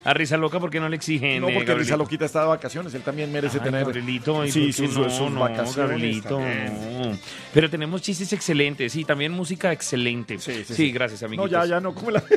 A Risa Loca, ¿por qué no le exigen? No, porque Gabrielito? Risa Loquita está de vacaciones, él también merece tener Gabrielito, ¿y sí, por qué sus vacaciones. Gabrielito, no. Pero tenemos chistes excelentes, sí, también música excelente. Sí, gracias, amiguitos. No, ya, no, como la...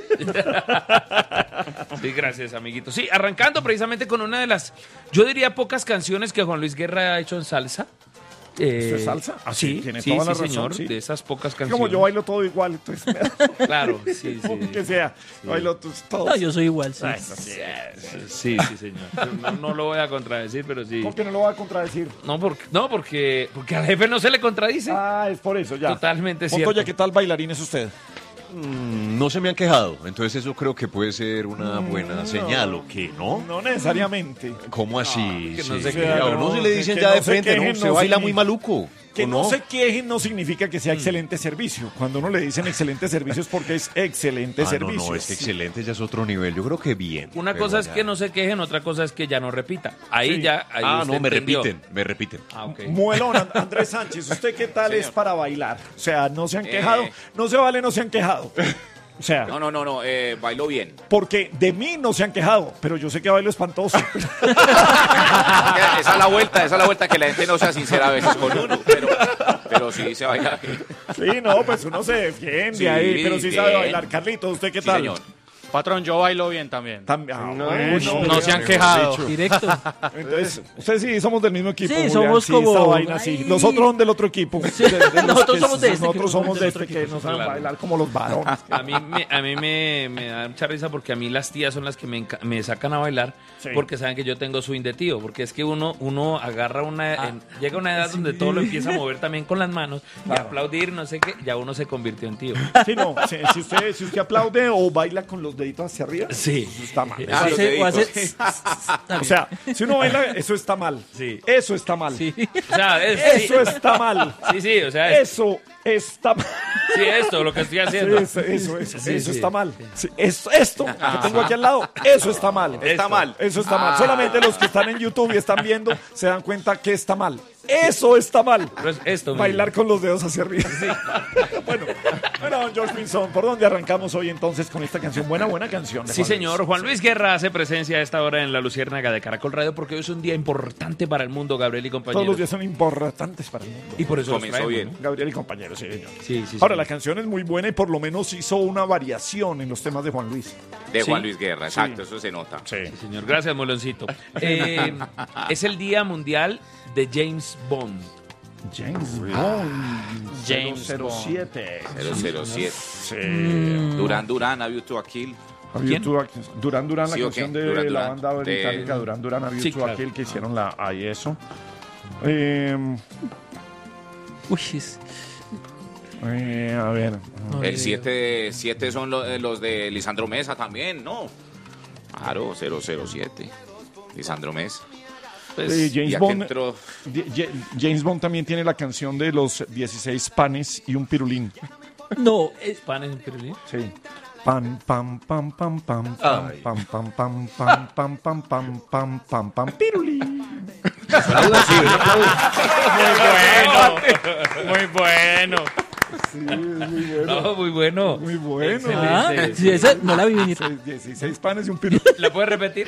Sí, gracias, amiguitos. Sí, arrancando precisamente con una de las, yo diría, pocas canciones que Juan Luis Guerra ha hecho en salsa. ¿Esto es salsa? Sí, tiene toda la razón, señor, sí. de esas pocas canciones. Como yo bailo todo igual, entonces... Claro, sí. Que sea, bailo todos. No, yo soy igual, sí. Sí, señor. No lo voy a contradecir, pero sí. ¿Por qué no lo va a contradecir? Porque al jefe no se le contradice. Ah, es por eso, ya. Totalmente cierto. Montoya, ¿qué tal bailarín es usted? No se me han quejado, entonces eso creo que puede ser una buena señal, ¿o qué? ¿No? No necesariamente. ¿Cómo así? que no Sí. se A quejen, uno si le dicen que ya no de se frente, quejen, ¿no? Se no baila significa- muy maluco. Que ¿o no se quejen no significa que sea excelente servicio. Cuando uno le dicen excelente servicio es porque es excelente servicio. No, es que excelente ya es otro nivel. Yo creo que bien. Una pero cosa es ya. que no se quejen, otra cosa es que ya no repita. Ahí Sí. ya. Ahí usted me entendió. repiten. Ah, ok. Muelón, Andrés Sánchez, ¿usted qué tal es para bailar? O sea, no se han quejado, no se vale, no se han quejado. O sea, No, bailo bien. porque de mí no se han quejado, pero yo sé que bailo espantoso. Esa es la vuelta, que la gente no sea sincera a veces con uno, pero sí se baila bien. Sí, no, pues uno se defiende Sí, ahí, pero sí sabe bien. bailar. Carlitos, ¿usted qué Sí, tal? señor. Patrón, yo bailo bien también. No se han quejado. Directo. Entonces, ustedes sí somos del mismo equipo. Sí, Julián, somos sí, como- esta vaina, sí. Ay. Los otros son del otro equipo. Nosotros somos de este, Nosotros que somos de del este otro que equipo. no saben Claro. bailar como los varones. A mí me da mucha risa porque a mí las tías son las que me sacan a bailar Sí. porque saben que yo tengo swing de tío. Porque es que uno agarra llega a una edad donde todo lo empieza a mover también con las manos y aplaudir, no sé qué, ya uno se convirtió en tío. Sí, no, si usted aplaude o baila con los deditos hacia arriba, Sí. eso está mal. Ah, los deditos. O sea, si uno baila, eso está mal. Sí. Eso está mal. Sí. O sea, Eso está mal. Sí, o sea, Eso está mal. sí, esto, lo que estoy Sí, haciendo. eso Sí. está mal. Sí, esto que tengo aquí al lado, eso está mal. Está mal. Eso está mal. Solamente los que están en YouTube y están viendo se dan cuenta que está mal. Eso está mal. Pero es esto, Bailar con los dedos hacia arriba. bueno, don George Pinzón, ¿por dónde arrancamos hoy entonces con esta canción? Buena canción. de Sí, Juan señor. Luis. Juan Luis Guerra hace presencia a esta hora en La Luciérnaga de Caracol Radio porque hoy es un día importante para el mundo, Gabriel y compañeros. Todos los días son importantes para el mundo. Y por eso los Comenzó traemos, bien. ¿no? Gabriel y compañeros, sí, señor. Sí. Ahora, la canción es muy buena y por lo menos hizo una variación en los temas de Juan Luis. De Sí. Juan Luis Guerra, exacto, eso se nota. Sí. Sí, señor. Gracias, Moloncito. Es el Día Mundial de James Bond. James Bond. James 007. 007. Sí. Durán, A View to a Kill. ¿Quién? Duran, la Sí, ok. canción de Duran, la Duran. banda británica Duran, A View Sí, to claro. a Kill, que hicieron ahí eso. Uy, A ver. El 7 son los de Lisandro Mesa también, ¿no? Claro, 007. Lisandro Mesa. Pues, James Y aquí Bond. entró James Bond también tiene la canción de los 16 panes y un pirulín. no, panes en pirulín. Sí. Pam, pam, pam, pam, pam, pam, pam, pam, pam, pam, pam, pam, pam, pam, pam, pam, pirulín. Muy bueno. Sí, es muy bueno. No, muy bueno. Muy bueno. Excelente. sí, esa no la vi venir. 16 panes y un pirulín. ¿La puedes repetir?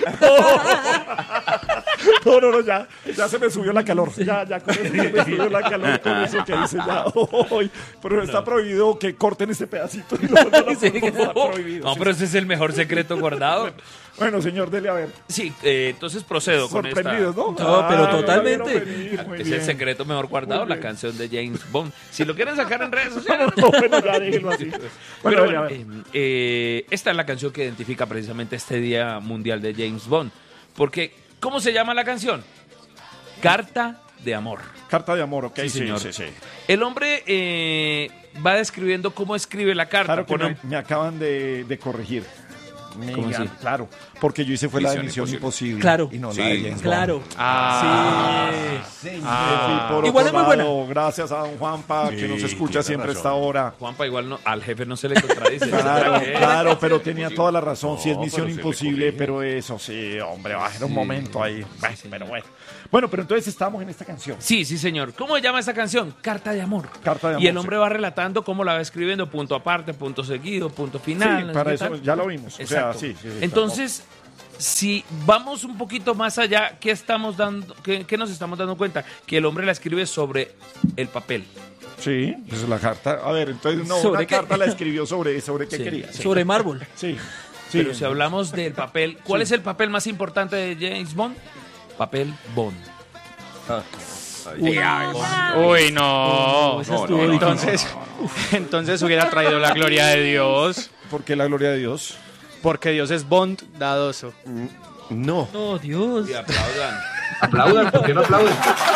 No, ya se me subió la calor. Ya con eso se me subió la calor con eso que hice ya hoy. Pero está prohibido que corten este pedacito. No, Sí, está prohibido. No, pero ese es el mejor secreto guardado. Bueno, señor, dele a ver. Sí, entonces procedo con esta. Sorprendidos, ¿no? No, pero Ah, totalmente. lo vieron venir, muy Es bien. el secreto mejor guardado, Muy la bien. canción de James Bond. Si lo quieren sacar en redes sociales. No, bueno, ya déjenlo así. Pero Bueno, bueno, a ver. esta es la canción que identifica precisamente este Día Mundial de James Bond. Porque, ¿cómo se llama la canción? Carta de amor. Carta de amor, ok. Sí, señor. Sí. El hombre va describiendo cómo escribe la carta. Claro que Pone- me acaban de corregir. ¿Cómo así? Claro, porque yo hice fue la de Misión Misión Imposible. Claro. Y no Sí, la de James Claro. Sí, por Igual otro es muy buena. lado, gracias a don Juanpa, que nos escucha tiene siempre a razón. esta hora. Juanpa igual no, al jefe no se le contradice. Claro, ¿Eh? claro, pero tenía toda la razón. Sí, es No, Misión pero se le Imposible, corrige. pero eso sí, hombre, era un momento ahí. Bueno, pero bueno. Bueno, pero entonces estamos en esta canción. Sí, señor. ¿Cómo se llama esa canción? Carta de amor. Carta de amor, Y el hombre sí. va relatando cómo la va escribiendo, punto aparte, punto seguido, punto final. Sí, no sé para qué eso tal. ya lo vimos. O sea, Exacto. sí. Entonces, si vamos un poquito más allá, ¿qué nos estamos dando cuenta? Que el hombre la escribe sobre el papel. Sí, esa es la carta. A ver, entonces no, ¿Sobre una qué? carta la escribió sobre qué Sí, quería. Sí. Sobre mármol. Sí. Pero si hablamos del papel, ¿cuál es el papel más importante de James Bond? Papel Bond. Uy, no. Esa estuvo difícil. Entonces hubiera traído la gloria de Dios. ¿Por qué la gloria de Dios? Porque Dios es bondadoso. No. Oh, Dios. Y aplaudan. Aplaudan, ¿por qué no aplauden?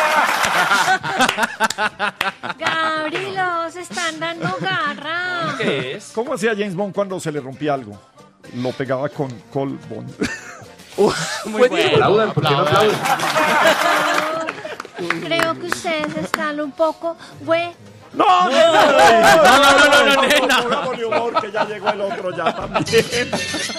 Gabriel, se están dando garra. ¿Qué es? ¿Cómo hacía James Bond cuando se le rompía algo? Lo pegaba con Col Bond. Muy bueno. Aplaudan, ¿por qué no aplauden? Creo que ustedes están un poco, güey. ¡No! No, Humor, que ya llegó el otro ya también.